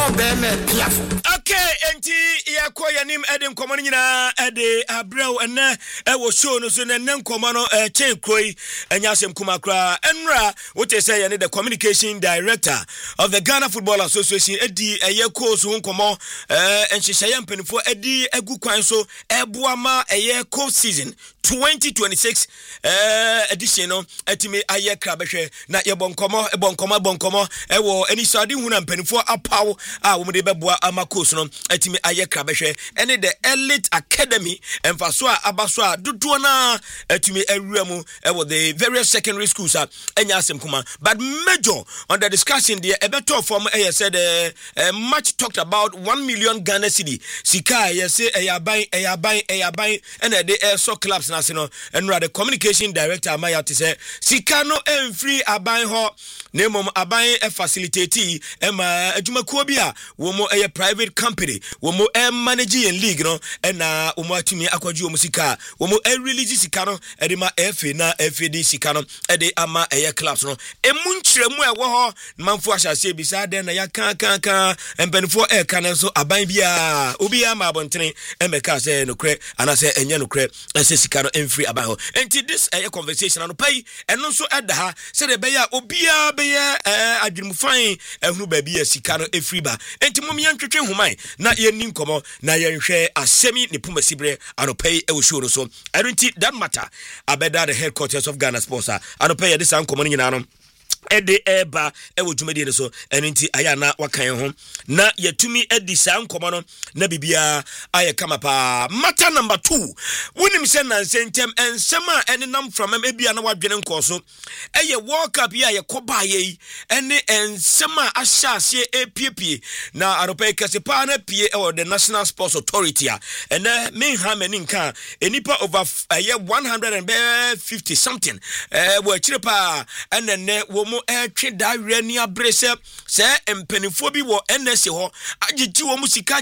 Okay, enti yakɔ yanim ede nkomo nyina ede abrɛw ene ɛwɔ show no so ne nkomo no chain kroi anya asɛm kuma kra enra wote sɛ yene the communication director of the Ghana Football Association edi ɛyɛ course ho nkomo enhyehyɛ mpanifo edi agu kwan so ɛboama ɛyɛ course season 2026 edition no etimi aye krabehwe na yebonkomo ewo eni sade hu na mpanifo apaw a wo de beboa amakos no etimi aye krabehwe ene the elite academy emfaso a abaso a dodo na etimi awuamu ewo the various secondary schools enya asem kuma but major on the discussion there ebeto form said much talked about 1 million Ghana cedi sika yese eyaban ene de so clubs na no and the communication director amaya to say sika no free aban ho nemom aban facilitate ema adwumakuo bi a wo mo private company wo mo managing league no na wo mo atumi akwaji wo sika wo mo release sika no e de ma FA na FD sika no e de ama clubs no emu nkyeremu e wo ho manfo ahyase bi sa den na ya kan empanifo kan so aban bia obi ama abontene emeka say no kre ana say enye no kre ese sika no free about her. And this conversation and pay and also at the ha said the beya obia beya adwum fine ehunu ba bi sika no free ba enti mom yantwetwe humai na ye nim komo na ye hwe asemi ne puma sibre and pay e wo show no so I don't think that matter abeda the headquarters of Ghana Sports and pay this an komo nyina no ede eba ewo dwumadi so enenti aya na wakan ho na yatumi edi sa nkomo no na bibia aye kama pa matter number 2 wonim se na sentem ensema enenam from ebia na wadwene nkoso eye World Cup ya ye koba ye ene ensema ahyase epiepie na aropa kase pa na pie ewo the National Sports Authority ene menha mani nka enipa over 150 something wo chire pa ene wo mo twe da wrani abrese se empanifo bi wo NSC ho agigi wo musika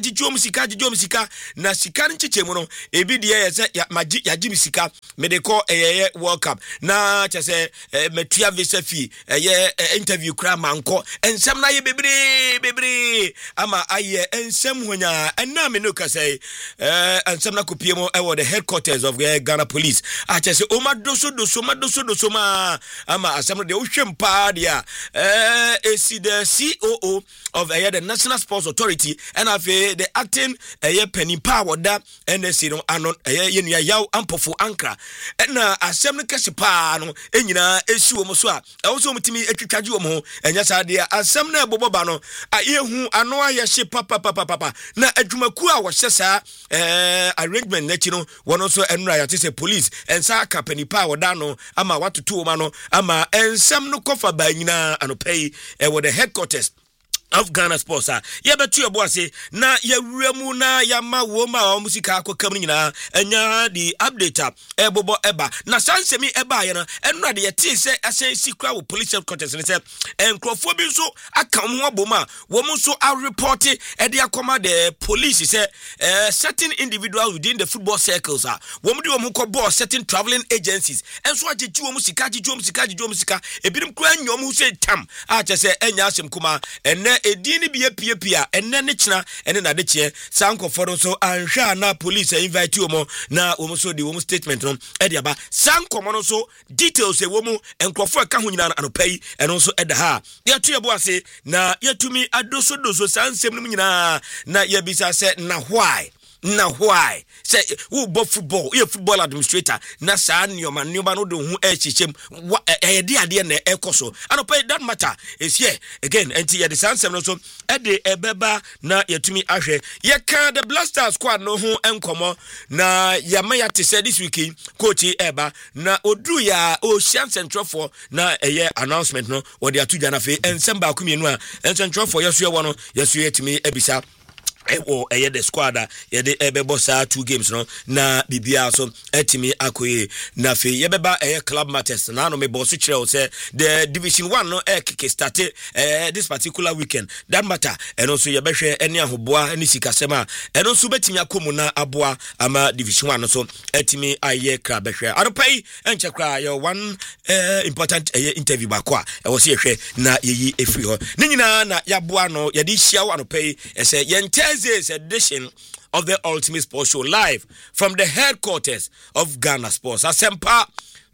na sika nchechemu no ebi de ye se yaji musika medeko eye World Cup na chese metua visa fee eye interview kra manko ensem na ye bebre ama aye ensem honya enna me no ka say ensem na kopiemo the headquarters of Ghana Police a chese o madoso ma ama asem de wo hwempa dia is the COO of the National Sports Authority and of the acting penny power that NSC no anon yenua yaw ampofo ankra na asem no kase pa no enyina esu omo so a also mutimi etwitwaje omo enya sade asem na eboboba no ayehu ano ayehye papa na adwumaku a wo hyesa arrangement na chi no wono so enura ya tese police ensa ka penny power da no ama watoto oma no ama ensem no kofa ba nyina anopay with the headquarters of Ghana Sports yebetu eboase na yawuramu na yama woma o musika akokam nyina enya di update ebobo eba na sansemi eba ye na enu ade yeti se asen sikra wo police headquarters ne se enkrofo bi so akam ho aboma wo mu so a report e de akoma the police se certain individuals within the football circles wo mu de wo mu ko ball certain traveling agencies enso agegi wo musika ebirim kra nyom hu se tam a chese enya asem kuma enne edini biye pia enne ne china enne na de chie sankoforo so anhwa na police invite omo na omo so di omo statement no e de aba sankomo no so details e womu enkrofo ka ho nyina anopai eno so e da ha ye to yebo ase na yetumi adoso sansem no nyina na ye bisa se na why say who bo football you football administrator na sa nyoma no do hu ehichem de ade na ekoso anopa that matter is here again enti ye the sansem no so e de ebeba na yetumi ahwe ye kan the Blaster squad no hu enkomo na yamaya te say this week coach eba na odru ya Ocean Central for na eye announcement no wo de atu dwana fe ensem ba kumienu a Central for yeso ye wono yeso yetimi ebisa or the squad yede ebebo saa 2 games no na bibia so etimi akoye na fe yebeba club matters na no me boss kire say the division 1 no kick start this particular weekend that matter and also yebehwe ene ahoboa ene sikasema and also betimi akomu na aboa ama division 1 no so etimi aye kra behwe aropai enche kra your one important interview bakwa e wo se yehwe na yeyi efri ho ni nyina na yaboa no yede hia wo aropai say Thursday's edition of the Ultimate Sports Show live from the headquarters of Ghana Sports. Asempa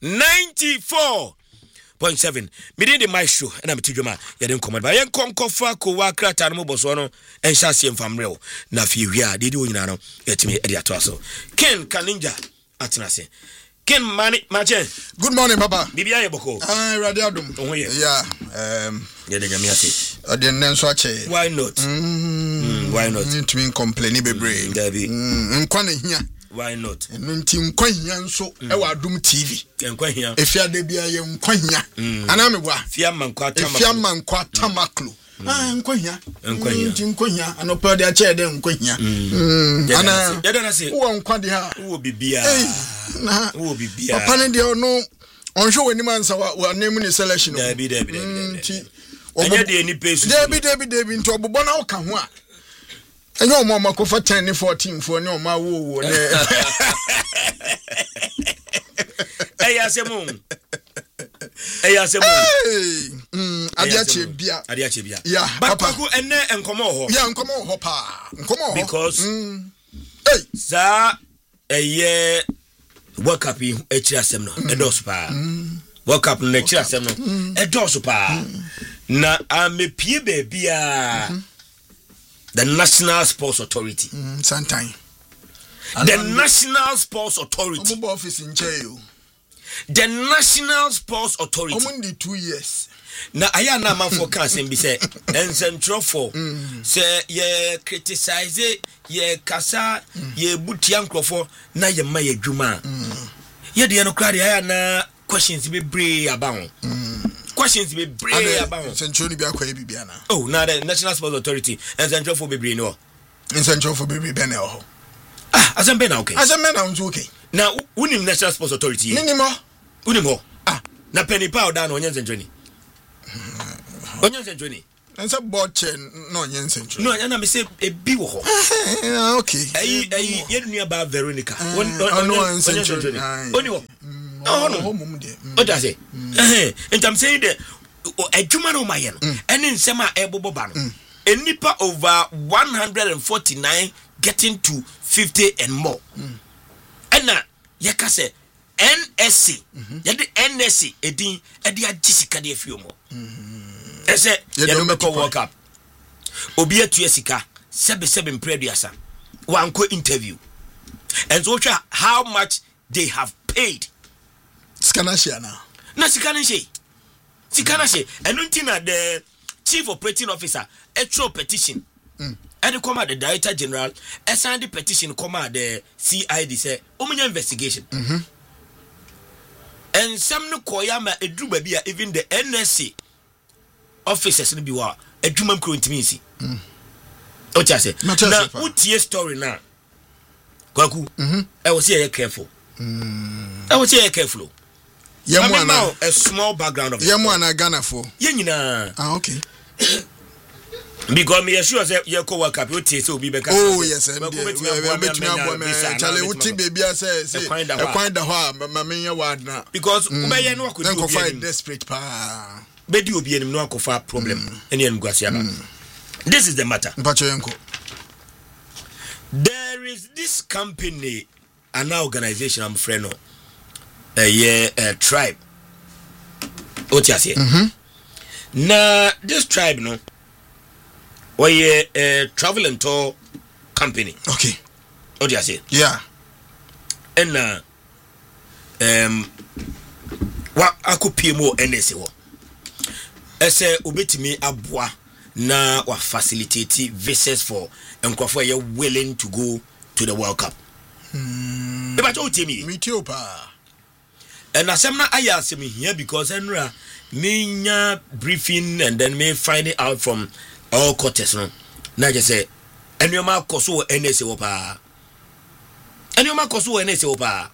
94.7. Midin the maestro and I'm Tijoma. Yadin command by Yankonkofa, Kowakra, Tanamo Bosono, and Shasi and Famrel. Nafi, did you know? Yet me Ediatoso. Ken Kaninja Atinase. Ken Mani Mache. Good morning, Papa. Bibia Boko. Radiadum. Oh, yeah. I didn't why not? Why not? To mean complaining, baby. Why not? And Tim Quanya so our Doom TV. And Quanya. If you are the Biam Quanya, and I'm a Fiaman Quatamaklu. And Quanya, and Quanya, and Opa de chair, then Quanya. And I say, one Quadia will be beer. Will be beer. Upon the no on show any man's our naming a selection. Debbie. Any pace. Debbie into Bobona Okamwa. And your mamma go for 10 14 for no my woo. Ayasemon. Adiachebia. Yeah, but Papa and come on. Yeah, come on, Hopper. Come on. Because hey, sir, a year work up in HSM no, a dospa. Work up in HSM no, a dospa. Na ame pie baby the National Sports Authority. Sometime. The National Sports Authority. Office in jail. The National Sports Authority. Only 2 years. Na aya na man for cancer be say ensentro for say ye criticize ye kasa ye butia nkrofo na ye ma ye dwuma. Ye de no kra de aya na questions be brave about. Questions be brave about. Central be akwa bibia na. Oh, now the National Sports Authority and Central for Baby no. In Central for Baby Benel. Ah, as I'm been okay. As a man, I'm okay. Now, unim National Sports Authority. Minimo. Unimo. Ah, na penny power down on Jensen Johnny. Onions and Johnny. And some board chain, no Jensen. No, and I say a biwo. Okay. You knew about Veronica. No, what does it? And I'm saying that a Jumano Mayan and in Sema Eboban. A nipper over 149 getting to 50 and more. And now, Yakase NSC, the NSC, Eddie Jessica de Fumo. I said, you don't make a walk up. Obia to Jessica, 7 prediasa, one co interview. And so, how much they have paid. Scanasiana. No, Sikanashi. And Untina, the Chief Operating Officer, a true petition. And the command, the Director General, assigned the petition, command the CID, say, Omnia investigation. And some no koyama a drew baby, even the NSC officers in the war, a Juman crew intimacy. What I say? Now, what's your story now? Kwaku, I was here careful. I was here careful. Yamwana, a small background of Yamwana Ghana for Yenina. Ah, okay. Because me assure say your co-worker will take so be back. Oh yes, and Charlie Uti baby says a kind of harm, Mamma Wadna. Because Ubayan no could find desperate pa. But you be no cofa problem. Any Guasiaba. This is the matter. There is this company, an organization, I'm friend of a tribe. What you say? Now this tribe no. Or a travel and tour company. Okay. What do you say? Yeah. And what I could pay more NSA. I say, Ubetimi Abwa na wa facilitate visas for and you're willing to go to the World Cup. But you tell me. Me too, pa. And I asked me here because Enra me briefing and then me find it out from all quarters no. Na just say Enyoma koso NSA wopa. Enyoma koso NSA wopa.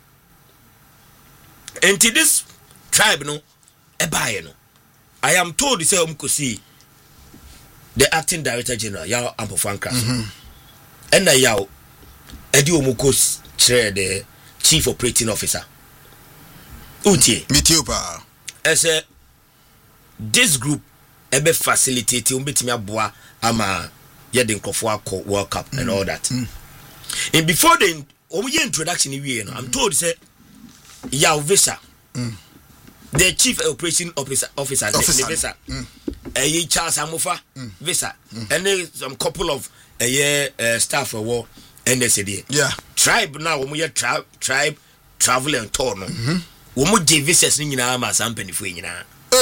Enti this tribe no ebaye no. I am told say omkosi the acting director general Yao Ampofankra. And na Yao edi omukos chere the chief operating officer. Utie. Mitiopa. Ese this group ebe facilitate umbetimi aboa ama yede nkofo akọ World Cup and all that. And before the introduction I'm told say Yao Visa. The chief operating officer the Visa. Charles Amofa Visa. And then some couple of staff for war and they said yeah. Tribe now tribe travel and tour no. Womu J visas ni nyina ma sampani fo nyina.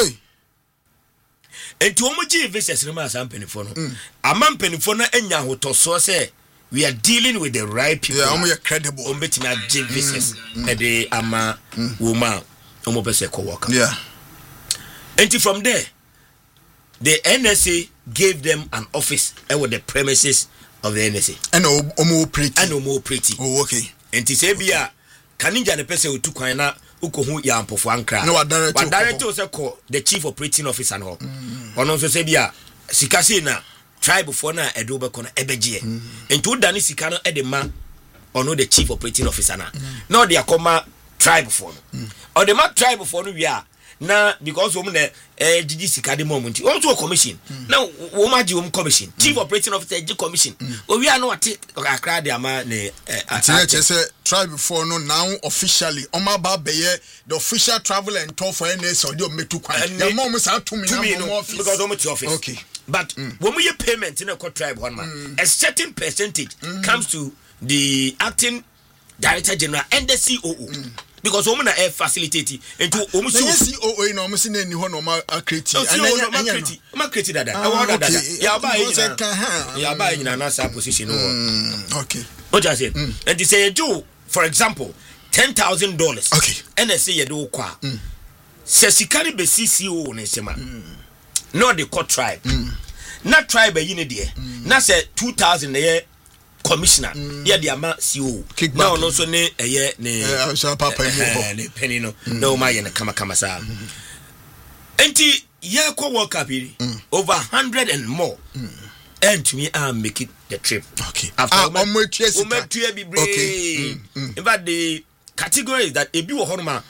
Enti womu J visas ni ma sampani fo no. Ama mpanifo na anya hotoso say we are dealing with the right people. Yeah, womu credible. Ombetima J visas e de ama woma omo pese ko work. Yeah. Enti from there the NSA gave them an office with the premises of the NSA. And omo pretty. Oh okay. Enti say bia kaninja ne pese otu kwan na ukohu ya Ampofo Ankra. No, director say call the chief operating officer no. Ono so say bia sika say na tribe for na edo be kono ebeje. Enti udani sika no edema ono the chief operating officer na. No dey akoma tribe for no. Or the ma tribe for no wi a na because woman gigi sika de moment also a commission. Now woman gi commission. Chief operating officer gi commission. O wi a no ate akra de ama ne say tribe before no now officially Omaba Beye the official travel and tour for NS or the metu kwan. The mom say to me no office because to office. Okay. But when we payment in a tribe one man, a certain percentage comes to the acting director general and the COO. Because women are facilitating into almost COO no almost any one of my creative. Ma creative that. Ya buy in another position. Okay. What I said. And they say do for example $10,000. Okay. And they say you do kwa. Se sikari be CCO ne sema. No the court tribe. Not tribe yini de. Na say 2,000 ye commissioner. Yeah the ama CO. Now no so ne ne papa ne penny no. No my na kama sa. Enti ye ko World Cup over 100 and more. And to me I make it the trip. Okay. After okay. In fact the category is that ebi wo honoma